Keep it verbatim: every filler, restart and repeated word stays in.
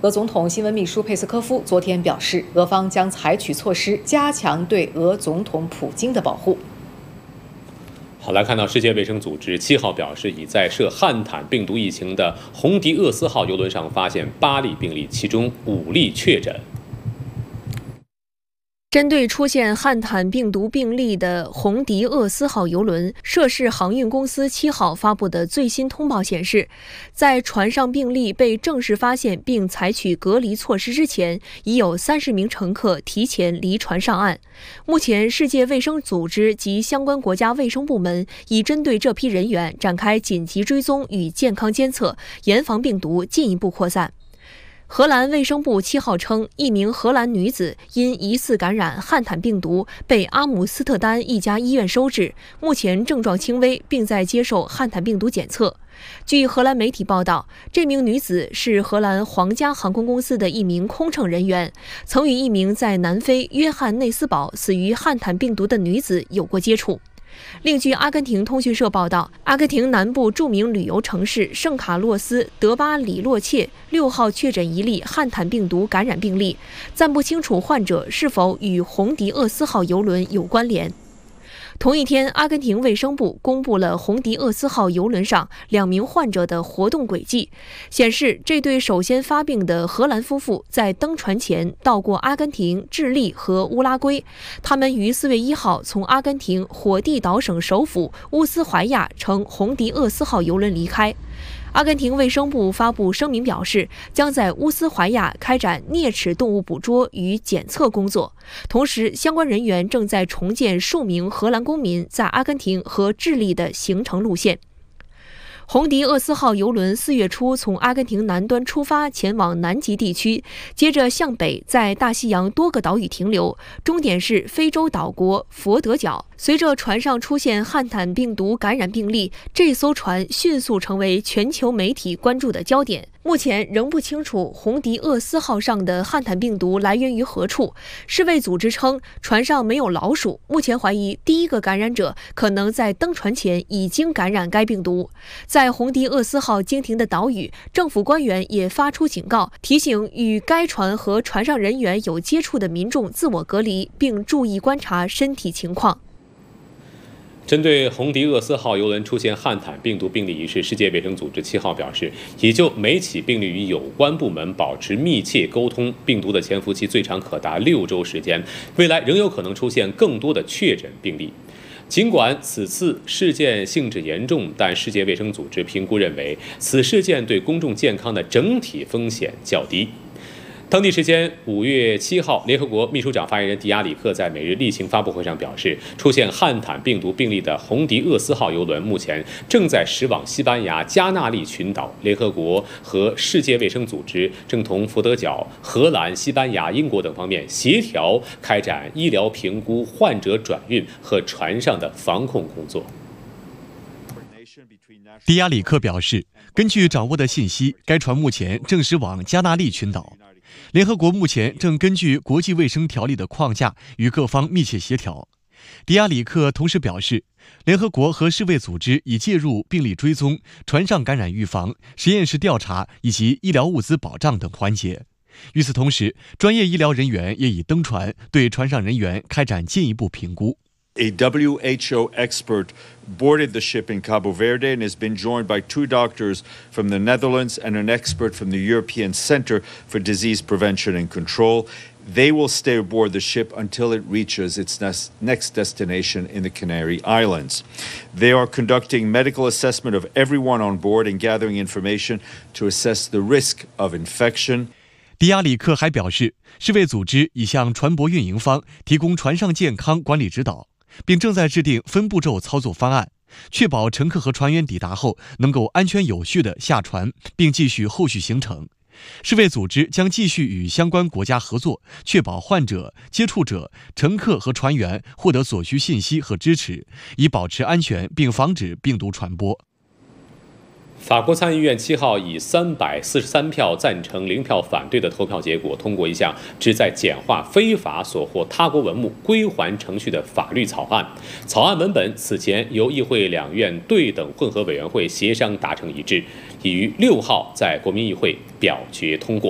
俄总统新闻秘书佩斯科夫昨天表示，俄方将采取措施加强对俄总统普京的保护。 好，来看到世界卫生组织七号表示，已在涉汉坦病毒疫情的红迪厄斯号邮轮上发现八例病例，其中五例确诊。 针对出现汉坦病毒病例的红迪厄斯号邮轮，涉事航运公司七号发布的最新通报显示，在船上病例被正式发现并采取隔离措施之前，已有三十名乘客提前离船上岸。目前，世界卫生组织及相关国家卫生部门已针对这批人员展开紧急追踪与健康监测，严防病毒进一步扩散。荷兰卫生部七号称，一名荷兰女子因疑似感染汉坦病毒，被阿姆斯特丹一家医院收治，目前症状轻微，并在接受汉坦病毒检测。据荷兰媒体报道，这名女子是荷兰皇家航空公司的一名空乘人员，曾与一名在南非约翰内斯堡死于汉坦病毒的女子有过接触。另据阿根廷通讯社报道，阿根廷南部著名旅游城市圣卡洛斯德巴里洛切六号确诊一例汉坦病毒感染病例，暂不清楚患者是否与红迪厄斯号邮轮有关联。同一天，阿根廷卫生部公布了红迪厄斯号邮轮上两名患者的活动轨迹，显示这对首先发病的荷兰夫妇在登船前到过阿根廷、智利和乌拉圭。他们于四月一号从阿根廷火地岛省首府乌斯怀亚乘红迪厄斯号邮轮离开。阿根廷卫生部发布声明表示，将在乌斯怀亚开展啮齿动物捕捉与检测工作，同时相关人员正在重建数名荷兰公民在阿根廷和智利的行程路线。红迪厄斯号邮轮四月初从阿根廷南端出发，前往南极地区，接着向北在大西洋多个岛屿停留，终点是非洲岛国佛得角。随着船上出现汉坦病毒感染病例，这艘船迅速成为全球媒体关注的焦点。目前仍不清楚红迪厄斯号上的汉坦病毒来源于何处。世卫组织称，船上没有老鼠，目前怀疑第一个感染者可能在登船前已经感染该病毒。在红迪厄斯号经停的岛屿，政府官员也发出警告，提醒与该船和船上人员有接触的民众自我隔离，并注意观察身体情况。 针对红迪厄斯号邮轮出现汉坦病毒病例一事，世界卫生组织七号表示，已就每起病例与有关部门保持密切沟通，病毒的潜伏期最长可达六周时间，未来仍有可能出现更多的确诊病例。尽管此次事件性质严重，但世界卫生组织评估认为，此事件对公众健康的整体风险较低。当地时间五月七号，联合国秘书长发言人迪亚里克在每日例行发布会上表示，出现汉坦病毒病例的红迪厄斯号邮轮目前正在驶往西班牙加那利群岛。联合国和世界卫生组织正同佛得角、荷兰、西班牙、英国等方面协调开展医疗评估、患者转运和船上的防控工作。 迪亚里克表示，根据掌握的信息，该船目前正驶往加那利群岛。联合国目前正根据国际卫生条例的框架与各方密切协调。迪亚里克同时表示，联合国和世卫组织已介入病例追踪、船上感染预防、实验室调查以及医疗物资保障等环节。与此同时，专业医疗人员也已登船，对船上人员开展进一步评估。 A W H O expert boarded the ship in Cabo Verde and has been joined by two doctors from the Netherlands and an expert from the European Centre for Disease Prevention and Control. They will stay aboard the ship until it reaches its next destination in the Canary Islands. They are conducting medical assessment of everyone on board and gathering information to assess the risk of infection. 迪亚里克还表示，世卫组织已向船舶运营方提供船上健康管理指导，并正在制定分步骤操作方案，确保乘客和船员抵达后能够安全有序地下船，并继续后续行程。世卫组织将继续与相关国家合作，确保患者、接触者、乘客和船员获得所需信息和支持，以保持安全并防止病毒传播。 法国参议院七号以三百四十三票赞成、零票反对的投票结果，通过一项旨在简化非法锁获他国文物归还程序的法律草案。草案文本此前由议会两院对等混合委员会协商达成一致，已于六号在国民议会表决通过。